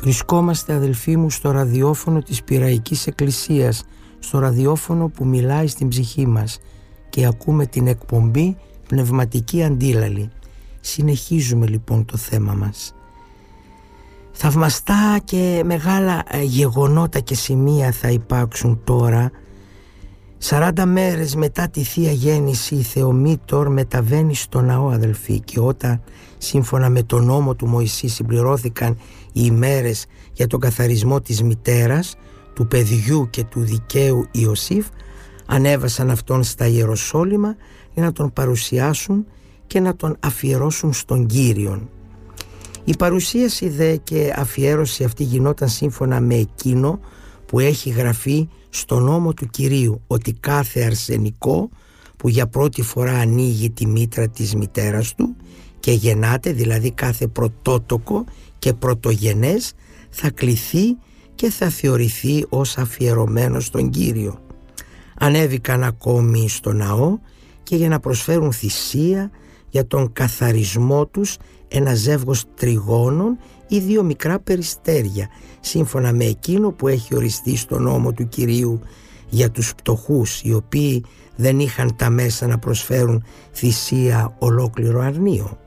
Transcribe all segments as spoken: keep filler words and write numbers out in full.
Βρισκόμαστε, αδελφοί μου, στο ραδιόφωνο της Πειραϊκής Εκκλησίας, στο ραδιόφωνο που μιλάει στην ψυχή μας, και ακούμε την εκπομπή Πνευματική Αντίλαλη. Συνεχίζουμε λοιπόν το θέμα μας. Θαυμαστά και μεγάλα γεγονότα και σημεία θα υπάρξουν τώρα. Σαράντα μέρες μετά τη Θεία Γέννηση η Θεομήτωρ μεταβαίνει στο ναό, αδελφοί, και όταν σύμφωνα με τον νόμο του Μωυσή συμπληρώθηκαν οι ημέρες για τον καθαρισμό της μητέρας, του παιδιού και του δικαίου Ιωσήφ, ανέβασαν αυτόν στα Ιεροσόλυμα για να τον παρουσιάσουν και να τον αφιερώσουν στον Κύριον. Η παρουσίαση δε και αφιέρωση αυτή γινόταν σύμφωνα με εκείνο που έχει γραφεί στο νόμο του Κυρίου, ότι κάθε αρσενικό που για πρώτη φορά ανοίγει τη μήτρα της μητέρας του και γεννάται, δηλαδή κάθε πρωτότοκο και πρωτογενές, θα κληθεί και θα θεωρηθεί ως αφιερωμένο στον Κύριο. Ανέβηκαν ακόμη στο ναό και για να προσφέρουν θυσία για τον καθαρισμό τους ένα ζεύγος τριγώνων ή δύο μικρά περιστέρια, σύμφωνα με εκείνο που έχει οριστεί στο νόμο του Κυρίου για τους πτωχούς, οι οποίοι δεν είχαν τα μέσα να προσφέρουν θυσία ολόκληρο αρνείο.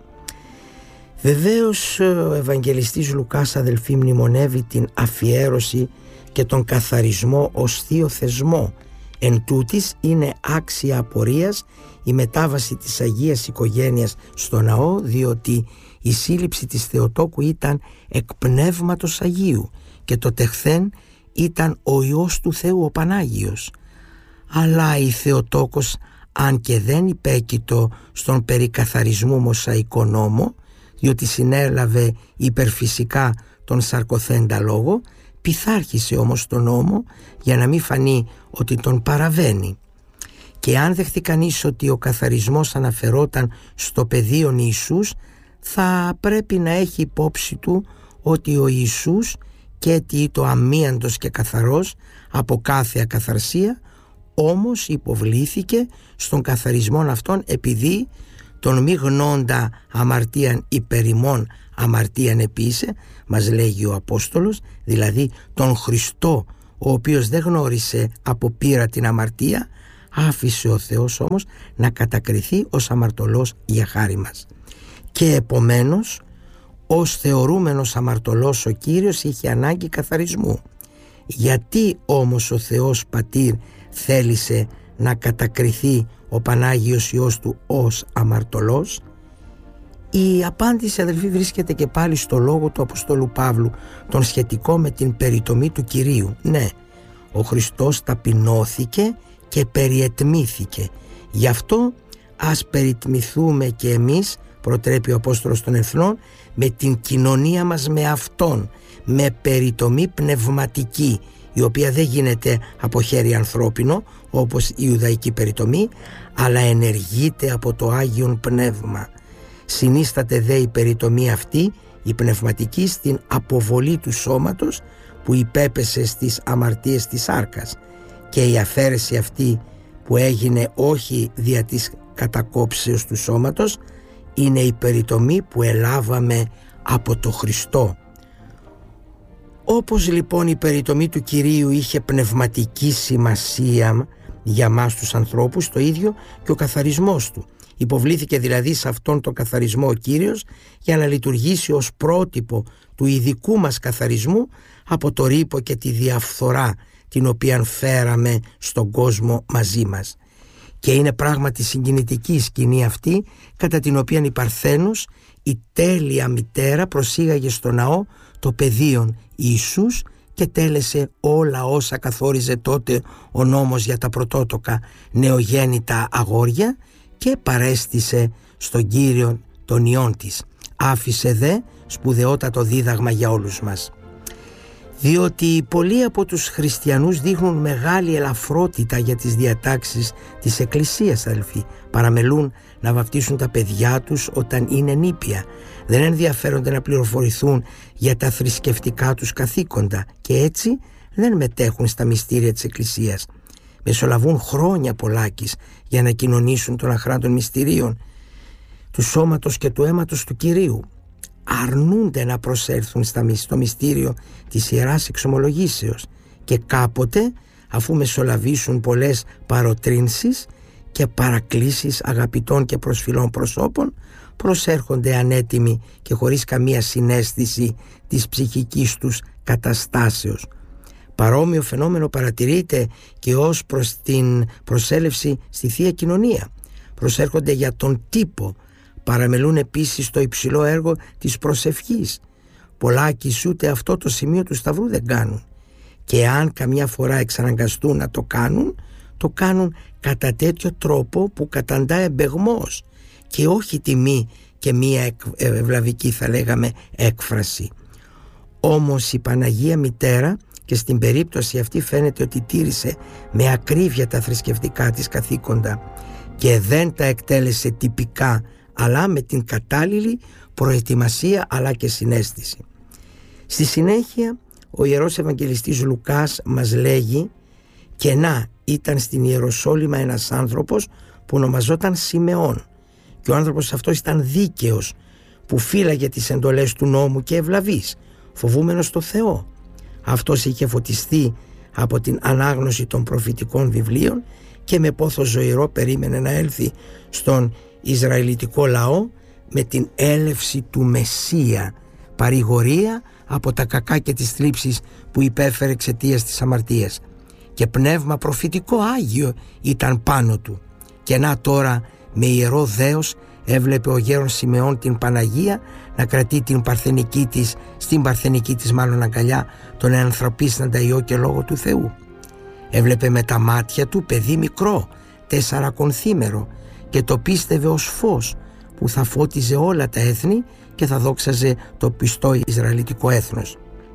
Βεβαίως ο Ευαγγελιστής Λουκάς, αδελφοί, μνημονεύει την αφιέρωση και τον καθαρισμό ως θείο θεσμό. Εν τούτης είναι άξια απορίας η μετάβαση της Αγίας Οικογένειας στο ναό, διότι η σύλληψη της Θεοτόκου ήταν εκ Πνεύματος Αγίου και το τεχθέν ήταν ο Υιός του Θεού, ο Πανάγιος. Αλλά η Θεοτόκος, αν και δεν υπέκειτο στον περί καθαρισμού Μωσαϊκό νόμο, διότι συνέλαβε υπερφυσικά τον σαρκοθέντα λόγο, πειθάρχησε όμως τον νόμο για να μην φανεί ότι τον παραβαίνει. Και αν δεχτεί κανείς ότι ο καθαρισμός αναφερόταν στο παιδίον Ιησούς, θα πρέπει να έχει υπόψη του ότι ο Ιησούς και τι το αμίαντος και καθαρός από κάθε ακαθαρσία, όμως υποβλήθηκε στον καθαρισμόν αυτόν επειδή τον μη γνώντα αμαρτίαν υπερημών αμαρτίαν επίησε, μας λέγει ο Απόστολος, δηλαδή τον Χριστό, ο οποίος δεν γνώρισε από πείρα την αμαρτία, άφησε ο Θεός όμως να κατακριθεί ως αμαρτωλός για χάρη μας. Και επομένως ως θεωρούμενος αμαρτωλός ο Κύριος είχε ανάγκη καθαρισμού. Γιατί όμως ο Θεός Πατήρ θέλησε να κατακριθεί ο Πανάγιος Υιός του ως αμαρτωλός? Η απάντηση, αδελφοί, βρίσκεται και πάλι στο λόγο του Αποστόλου Παύλου, τον σχετικό με την περιτομή του Κυρίου. Ναι, ο Χριστός ταπεινώθηκε και περιετμήθηκε. Γι' αυτό ας περιτμηθούμε και εμείς, προτρέπει ο Απόστολος των Εθνών, με την κοινωνία μας με Αυτόν, με περιτομή πνευματική, η οποία δεν γίνεται από χέρι ανθρώπινο όπως η Ιουδαϊκή περιτομή, αλλά ενεργείται από το Άγιον Πνεύμα. Συνίσταται δε η περιτομή αυτή, η πνευματική, στην αποβολή του σώματος που υπέπεσε στις αμαρτίες της σάρκας, και η αφαίρεση αυτή που έγινε όχι δια της κατακόψεως του σώματος είναι η περιτομή που ελάβαμε από το Χριστό. Όπως λοιπόν η περιτομή του Κυρίου είχε πνευματική σημασία για μας τους ανθρώπους, το ίδιο και ο καθαρισμός του. Υποβλήθηκε δηλαδή σε αυτόν τον καθαρισμό ο Κύριος για να λειτουργήσει ως πρότυπο του ειδικού μας καθαρισμού από το ρύπο και τη διαφθορά την οποία φέραμε στον κόσμο μαζί μας. Και είναι πράγματι συγκινητική η σκηνή αυτή, κατά την οποία η Παρθένος, η τέλεια μητέρα, προσήγαγε στο ναό το παιδίον Ιησούς και τέλεσε όλα όσα καθόριζε τότε ο νόμος για τα πρωτότοκα νεογέννητα αγόρια και παρέστησε στον Κύριο των Υιών της. Άφησε δε σπουδαιότατο δίδαγμα για όλους μας. Διότι πολλοί από τους χριστιανούς δείχνουν μεγάλη ελαφρότητα για τις διατάξεις της Εκκλησίας, αδελφοί. Παραμελούν να βαπτίσουν τα παιδιά τους όταν είναι νήπια. Δεν ενδιαφέρονται να πληροφορηθούν για τα θρησκευτικά τους καθήκοντα και έτσι δεν μετέχουν στα μυστήρια της Εκκλησίας. Μεσολαβούν χρόνια πολλάκις για να κοινωνήσουν των αχράντων μυστηρίων του σώματος και του αίματος του Κυρίου. αρνούνται να προσέλθουν στο μυστήριο της Ιεράς Εξομολογήσεως και κάποτε, αφού μεσολαβήσουν πολλές παροτρύνσεις και παρακλήσεις αγαπητών και προσφυλών προσώπων, προσέρχονται ανέτοιμοι και χωρίς καμία συναίσθηση της ψυχικής τους καταστάσεως. Παρόμοιο φαινόμενο παρατηρείται και ως προς την προσέλευση στη Θεία Κοινωνία. Προσέρχονται για τον τύπο, παραμελούν επίσης το υψηλό έργο της προσευχής. Πολλάκις ούτε αυτό το σημείο του Σταυρού δεν κάνουν, και αν καμιά φορά εξαναγκαστούν να το κάνουν, το κάνουν κατά τέτοιο τρόπο που καταντά εμπεγμός και όχι τιμή και μία ευλαβική, θα λέγαμε, έκφραση. Όμως η Παναγία Μητέρα, και στην περίπτωση αυτή φαίνεται ότι τήρησε με ακρίβεια τα θρησκευτικά της καθήκοντα και δεν τα εκτέλεσε τυπικά, αλλά με την κατάλληλη προετοιμασία αλλά και συναίσθηση. Στη συνέχεια ο Ιερός Ευαγγελιστής Λουκάς μας λέγει: «Και να, ήταν στην Ιεροσόλυμα ένας άνθρωπος που ονομαζόταν Σιμεών, και ο άνθρωπος αυτός ήταν δίκαιος, που φύλαγε τις εντολές του νόμου και ευλαβής, φοβούμενος το Θεό. Αυτός είχε φωτιστεί από την ανάγνωση των προφητικών βιβλίων και με πόθο ζωηρό περίμενε να έλθει στον Ισραηλιτικό λαό με την έλευση του Μεσσία, παρηγορία από τα κακά και τις θλίψεις που υπέφερε εξαιτίας της αμαρτίας. Και πνεύμα προφητικό Άγιο ήταν πάνω του. Και να τώρα με ιερό δέος έβλεπε ο γέρον Σιμεών την Παναγία να κρατεί την παρθενική της, στην παρθενική της μάλλον αγκαλιά, τον ανθρωπίσαντα Υιό και Λόγο του Θεού. Έβλεπε με τα μάτια του παιδί μικρό, τεσσαρακονθήμερο, και το πίστευε ως φως που θα φώτιζε όλα τα έθνη και θα δόξαζε το πιστό Ισραηλιτικό έθνος.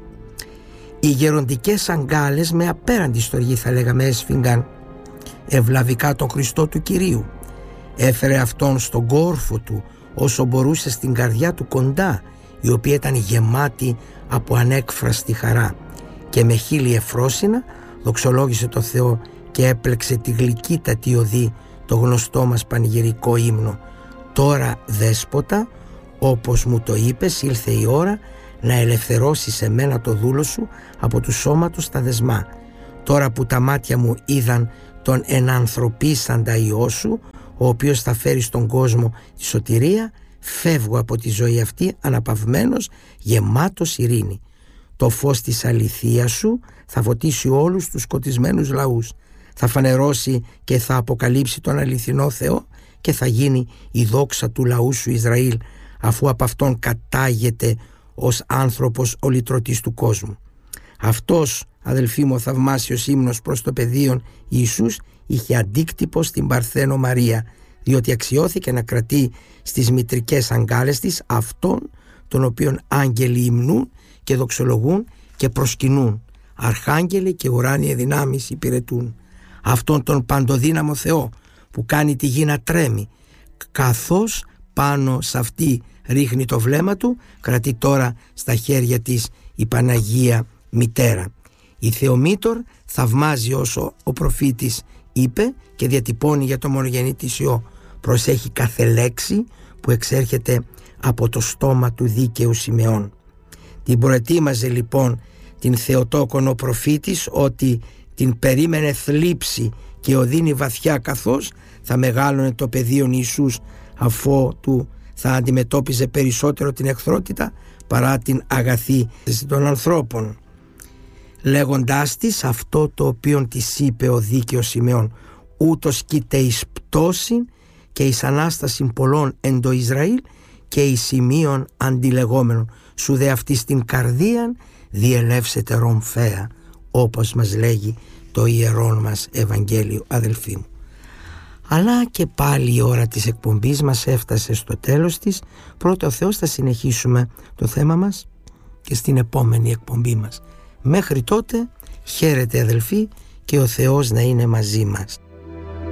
Οι γεροντικές αγκάλες με απέραντη στοργή, θα λέγαμε, έσφιγγαν ευλαβικά τον Χριστό του Κυρίου. Έφερε αυτόν στον κόρφο του όσο μπορούσε στην καρδιά του κοντά, η οποία ήταν γεμάτη από ανέκφραστη χαρά, και με χείλη εφρόσινα δοξολόγησε το Θεό και έπλεξε τη γλυκύτατη οδή, το γνωστό μας πανηγυρικό ύμνο: «Τώρα, Δέσποτα, όπως μου το είπες, ήλθε η ώρα να ελευθερώσεις εμένα το δούλο σου από του σώματος τα δεσμά. Τώρα που τα μάτια μου είδαν τον ενανθρωπίσαντα Υιό σου, ο οποίος θα φέρει στον κόσμο τη σωτηρία, φεύγω από τη ζωή αυτή αναπαυμένος, γεμάτος ειρήνη. Το φως της αληθείας σου θα φωτίσει όλους τους σκοτισμένους λαούς, θα φανερώσει και θα αποκαλύψει τον αληθινό Θεό και θα γίνει η δόξα του λαού σου Ισραήλ, αφού από αυτόν κατάγεται ως άνθρωπος ο λυτρωτής του κόσμου». Αυτός, αδελφοί μου, ο θαυμάσιος ύμνος προς το παιδίον Ιησούς είχε αντίκτυπο στην Παρθένο Μαρία, διότι αξιώθηκε να κρατεί στις μητρικές αγκάλες της αυτόν τον οποίον άγγελοι υμνούν και δοξολογούν και προσκυνούν, αρχάγγελοι και ουράνιοι δυνάμεις υπηρετούν, αυτόν τον παντοδύναμο Θεό που κάνει τη γη να τρέμει, καθώς πάνω σε αυτή ρίχνει το βλέμμα του, κρατεί τώρα στα χέρια της η Παναγία Μητέρα. Η Θεομήτωρ θαυμάζει όσο ο προφήτης είπε και διατυπώνει για το μονογεννήτη Υιό: «Προσέχει κάθε λέξη που εξέρχεται από το στόμα του δίκαιου Σιμεών». Την προετοίμαζε λοιπόν την Θεοτόκον ο προφήτης ότι την περίμενε θλίψη και οδύνη βαθιά, καθώς θα μεγάλωνε το παιδίον Ιησούς, αφού του θα αντιμετώπιζε περισσότερο την εχθρότητα παρά την αγαθή των ανθρώπων, λέγοντάς της αυτό το οποίο της είπε ο δίκαιος Σιμεών: «Ούτως κοίται εις πτώσιν και εις ανάστασιν πολλών εν το Ισραήλ και εις σημείων αντιλεγόμενων, σου δε αυτή στην καρδίαν διελεύσετε ρομφαία», όπως μας λέγει το ιερόν μας Ευαγγέλιο, αδελφοί μου. Αλλά και πάλι η ώρα της εκπομπής μας έφτασε στο τέλος της. Πρώτα ο Θεός θα συνεχίσουμε το θέμα μας και στην επόμενη εκπομπή μας. Μέχρι τότε, χαίρετε αδελφοί, και ο Θεός να είναι μαζί μας.